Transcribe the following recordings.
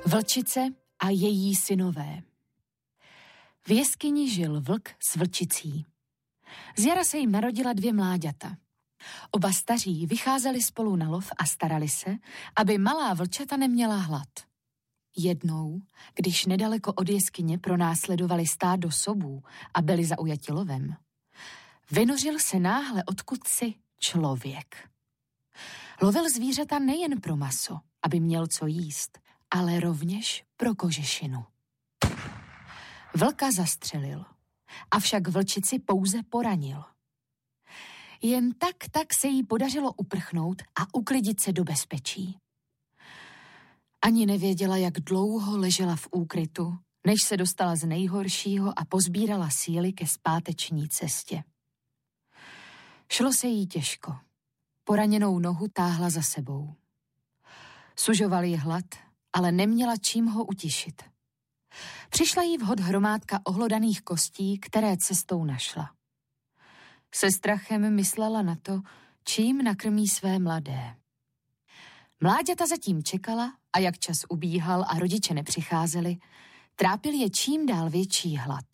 Vlčice a její synové. V jeskyni žil vlk s vlčicí. Z jara se jim narodila 2 mláďata. Oba staří vycházeli spolu na lov a starali se, aby malá vlčata neměla hlad. Jednou, když nedaleko od jeskyně pronásledovali stádo sobů a byli zaujati lovem, vynořil se náhle odkudsi člověk. Lovil zvířata nejen pro maso, aby měl co jíst, ale rovněž pro kožešinu. Vlka zastřelil, avšak vlčici pouze poranil. Jen tak se jí podařilo uprchnout a uklidit se do bezpečí. Ani nevěděla, jak dlouho ležela v úkrytu, než se dostala z nejhoršího a pozbírala síly ke zpáteční cestě. Šlo se jí těžko. Poraněnou nohu táhla za sebou. Sužoval jí hlad, ale neměla čím ho utišit. Přišla jí vhod hromádka ohlodaných kostí, které cestou našla. Se strachem myslela na to, čím nakrmí své mladé. Mláďata zatím čekala a jak čas ubíhal a rodiče nepřicházeli, trápil je čím dál větší hlad.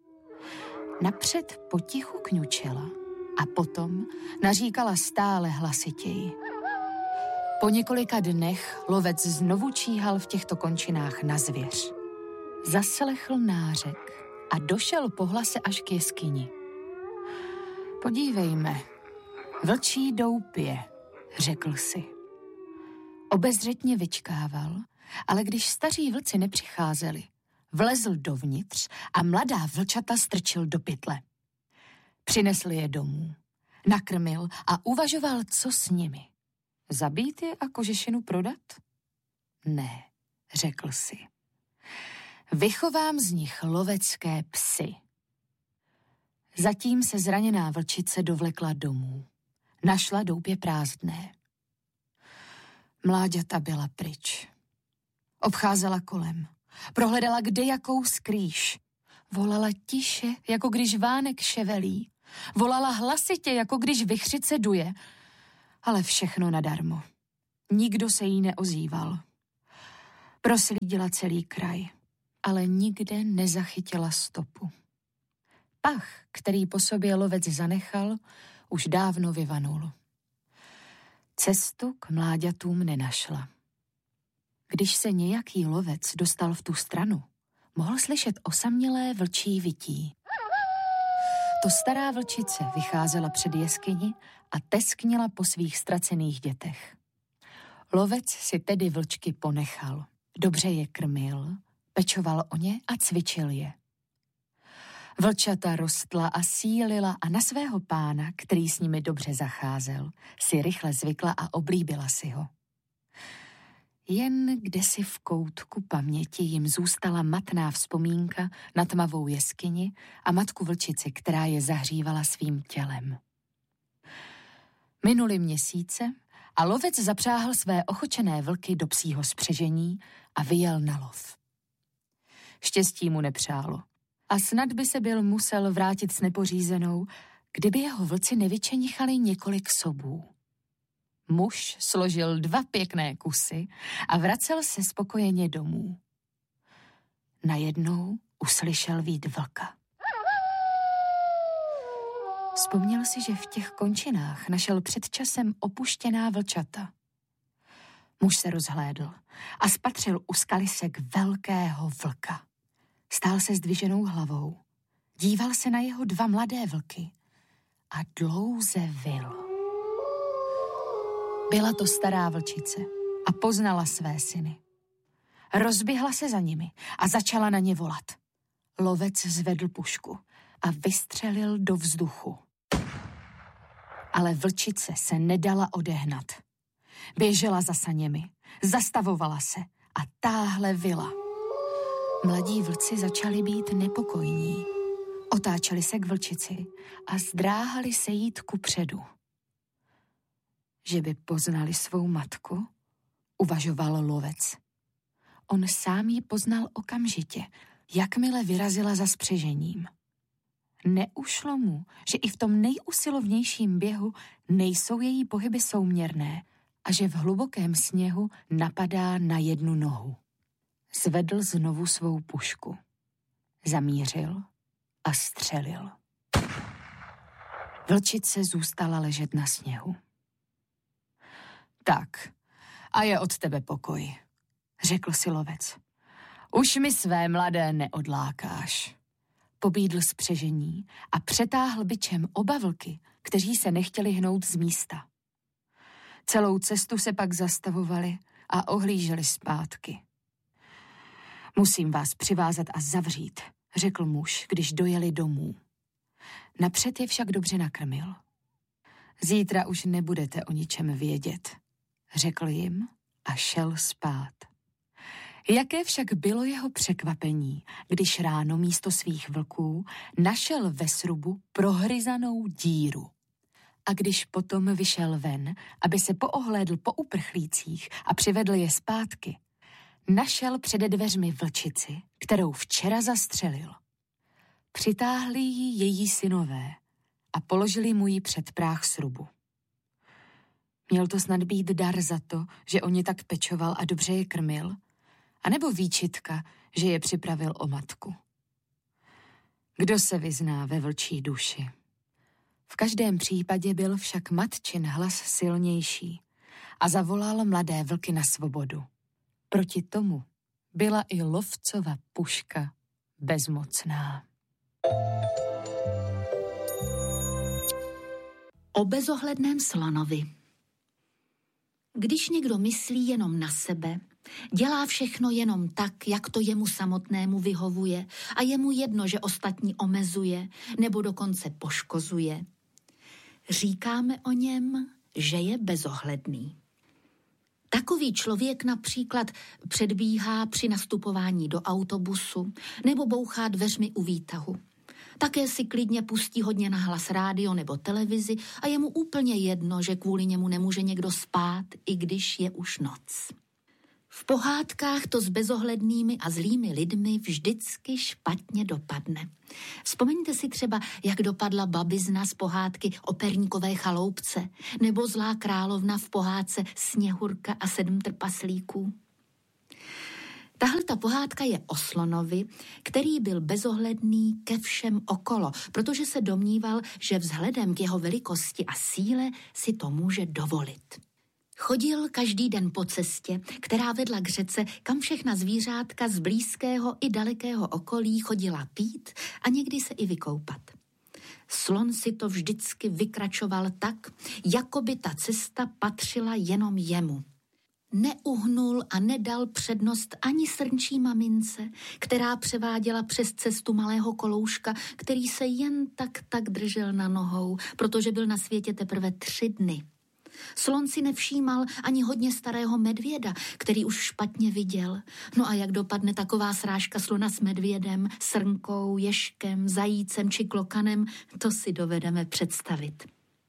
Napřed potichu kňučela a potom naříkala stále hlasitěji. Po několika dnech lovec znovu číhal v těchto končinách na zvěř. Zaslechl nářek a došel po hlase až k jeskyni. Podívejme, vlčí doupě, řekl si. Obezřetně vyčkával, ale když staří vlci nepřicházeli, vlezl dovnitř a mladá vlčata strčil do pytle. Přinesl je domů, nakrmil a uvažoval, co s nimi. Zabít je a kožešinu prodat? Ne, řekl si. Vychovám z nich lovecké psy. Zatím se zraněná vlčice dovlekla domů. Našla doupě prázdné. Mláďata byla pryč. Obcházela kolem. Prohledala kdejakou skrýš. Volala tiše, jako když vánek ševelí. Volala hlasitě, jako když vichřice duje. Ale všechno nadarmo. Nikdo se jí neozýval. Proslídila celý kraj, ale nikde nezachytila stopu. Pach, který po sobě lovec zanechal, už dávno vyvanul. Cestu k mláďatům nenašla. Když se nějaký lovec dostal v tu stranu, mohl slyšet osamělé vlčí vytí. To stará vlčice vycházela před jeskyni a tesknila po svých ztracených dětech. Lovec si tedy vlčky ponechal. Dobře je krmil, pečoval o ně a cvičil je. Vlčata rostla a sílila a na svého pána, který s nimi dobře zacházel, si rychle zvykla a oblíbila si ho. Jen kdesi v koutku paměti jim zůstala matná vzpomínka na tmavou jeskyni a matku vlčici, která je zahřívala svým tělem. Minuly měsíce a lovec zapřáhl své ochočené vlky do psího spřežení a vyjel na lov. Štěstí mu nepřálo a snad by se byl musel vrátit s nepořízenou, kdyby jeho vlci nevyčenichali několik sobů. Muž složil 2 pěkné kusy a vracel se spokojeně domů. Najednou uslyšel vít vlka. Vzpomněl si, že v těch končinách našel před časem opuštěná vlčata. Muž se rozhlédl a spatřil u skalisek velkého vlka. Stál se zdviženou hlavou, díval se na jeho 2 mladé vlky a dlouze vyl. Byla to stará vlčice a poznala své syny. Rozběhla se za nimi a začala na ně volat. Lovec zvedl pušku a vystřelil do vzduchu. Ale vlčice se nedala odehnat. Běžela za saněmi, zastavovala se a táhle vyla. Mladí vlci začali být nepokojní. Otáčeli se k vlčici a zdráhali se jít kupředu. Že by poznali svou matku, uvažoval lovec. On sám ji poznal okamžitě, jakmile vyrazila za spřežením. Neušlo mu, že i v tom nejusilovnějším běhu nejsou její pohyby souměrné a že v hlubokém sněhu napadá na 1 nohu. Zvedl znovu svou pušku. Zamířil a střelil. Vlčice zůstala ležet na sněhu. Tak, a je od tebe pokoj, řekl si lovec. Už mi své mladé neodlákáš. Pobídl spřežení a přetáhl bičem oba vlky, kteří se nechtěli hnout z místa. Celou cestu se pak zastavovali a ohlíželi zpátky. Musím vás přivázat a zavřít, řekl muž, když dojeli domů. Napřed je však dobře nakrmil. Zítra už nebudete o ničem vědět, řekl jim a šel spát. Jaké však bylo jeho překvapení, když ráno místo svých vlků našel ve srubu prohryzanou díru. A když potom vyšel ven, aby se poohlédl po uprchlících a přivedl je zpátky, našel přede dveřmi vlčici, kterou včera zastřelil. Přitáhli ji její synové a položili mu ji před práh srubu. Měl to snad být dar za to, že o ně tak pečoval a dobře je krmil, anebo výčitka, že je připravil o matku. Kdo se vyzná ve vlčí duši? V každém případě byl však matčin hlas silnější a zavolal mladé vlky na svobodu. Proti tomu byla i lovcova puška bezmocná. O bezohledném slonovi. Když někdo myslí jenom na sebe, dělá všechno jenom tak, jak to jemu samotnému vyhovuje a je mu jedno, že ostatní omezuje nebo dokonce poškozuje, říkáme o něm, že je bezohledný. Takový člověk například předbíhá při nastupování do autobusu nebo bouchá dveřmi u výtahu. Také si klidně pustí hodně nahlas rádio nebo televizi a je mu úplně jedno, že kvůli němu nemůže někdo spát, i když je už noc. V pohádkách to s bezohlednými a zlými lidmi vždycky špatně dopadne. Vzpomeňte si třeba, jak dopadla babizna z pohádky o Perníkové chaloupce nebo zlá královna v pohádce Sněhurka a 7 trpaslíků. Tahle ta pohádka je o slonovi, který byl bezohledný ke všem okolo, protože se domníval, že vzhledem k jeho velikosti a síle si to může dovolit. Chodil každý den po cestě, která vedla k řece, kam všechna zvířátka z blízkého i dalekého okolí chodila pít a někdy se i vykoupat. Slon si to vždycky vykračoval tak, jako by ta cesta patřila jenom jemu. Neuhnul a nedal přednost ani srnčí mamince, která převáděla přes cestu malého kolouška, který se jen tak držel na nohou, protože byl na světě teprve 3 dny. Slon si nevšímal ani hodně starého medvěda, který už špatně viděl. No a jak dopadne taková srážka slona s medvědem, srnkou, ježkem, zajícem či klokanem, to si dovedeme představit.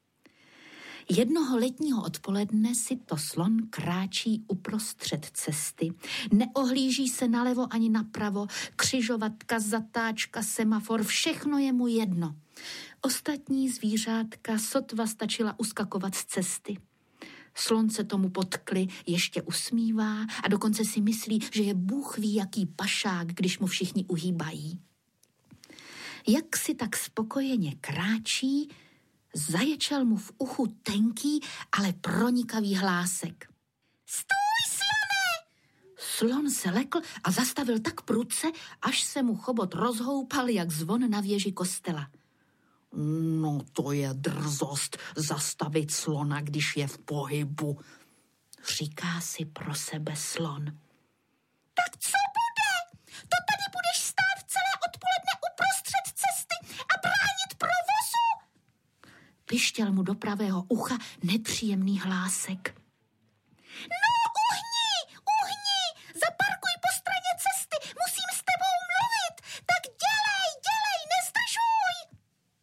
Jednoho letního odpoledne si to slon kráčí uprostřed cesty. Neohlíží se nalevo ani napravo, křižovatka, zatáčka, semafor, všechno je mu jedno. Ostatní zvířátka sotva stačila uskakovat z cesty. Slon se tomu potkli ještě usmívá a dokonce si myslí, že je Bůh ví jaký pašák, když mu všichni uhýbají. Jak si tak spokojeně kráčí, zaječel mu v uchu tenký, ale pronikavý hlásek. Stůj, slone! Slon se lekl a zastavil tak prudce, až se mu chobot rozhoupal jak zvon na věži kostela. No to je drzost zastavit slona, když je v pohybu, říká si pro sebe slon. Tak co bude? To tady budeš stát celé odpoledne uprostřed cesty a bránit provozu? Pištěl mu do pravého ucha nepříjemný hlásek. No, uhni, zaparkuj po straně cesty, musím s tebou mluvit, tak dělej, nezdržuj.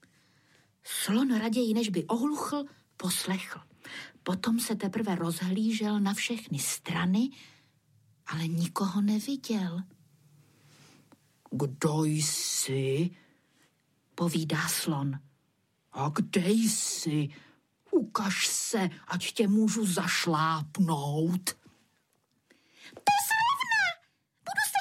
Slon raději, než by ohluchl, poslechl. Potom se teprve rozhlížel na všechny strany, ale nikoho neviděl. Kdo jsi? Povídá slon. A kde jsi? Ukaž se, ať tě můžu zašlápnout. To zrovna! Budu se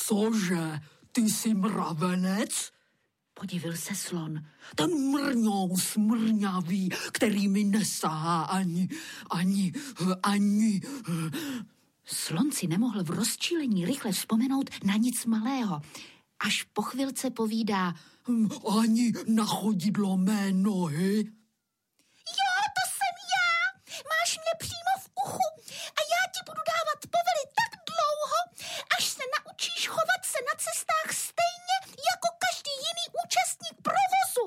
Cože, ty jsi mravenec? Podivil se slon. Ten mrňou smrňavý, který mi nesahá ani... Slon si nemohl v rozčílení rychle vzpomenout na nic malého. Až po chvilce povídá: Ani na chodidlo mé nohy. Jo, to jsem já. Máš mě přímo v uchu a já ti budu dávat povely tak dlouho, až se naučíš chovat se na cestách stejně jako každý jiný účastník provozu.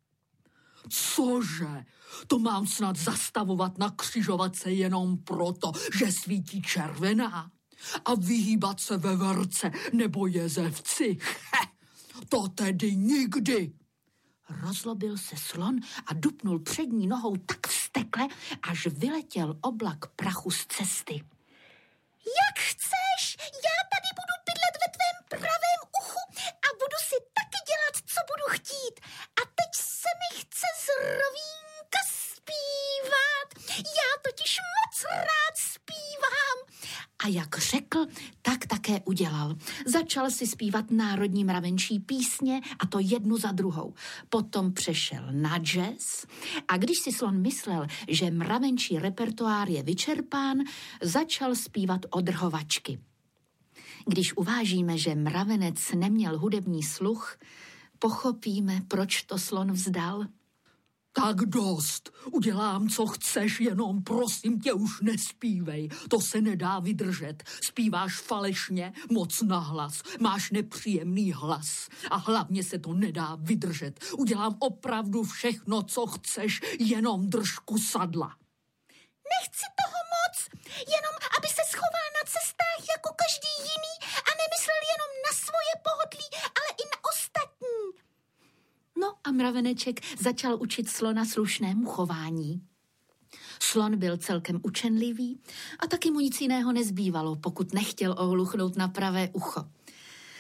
Cože? To mám snad zastavovat na křižovatce jenom proto, že svítí červená? A vyhýbat se veverce nebo jezevci? To tedy nikdy. Rozlobil se slon a dupnul přední nohou tak vztekle, až vyletěl oblak prachu z cesty. Jak chceš, já tady budu bydlet ve tvém pravém uchu a budu si taky dělat, co budu chtít. A teď se mi chce z rovínka zpívat. Já totiž moc rád zpívám. A jak řekl, tak také udělal. Začal si zpívat národní mravenčí písně, a to jednu za druhou. Potom přešel na jazz a když si slon myslel, že mravenčí repertoár je vyčerpán, začal zpívat odrhovačky. Když uvážíme, že mravenec neměl hudební sluch, pochopíme, proč to slon vzdal. Tak dost, udělám, co chceš, jenom prosím tě už nespívej, to se nedá vydržet. Zpíváš falešně, moc nahlas, máš nepříjemný hlas a hlavně se to nedá vydržet. Udělám opravdu všechno, co chceš, jenom drž kusadla. Nechci toho moc, jenom aby se schoval na cestách jako každý jiný a nemyslel jenom na svoje pohodlí, ale i na ostatní. No a mraveneček začal učit slona slušnému chování. Slon byl celkem učenlivý a taky mu nic jiného nezbývalo, pokud nechtěl ohluchnout na pravé ucho.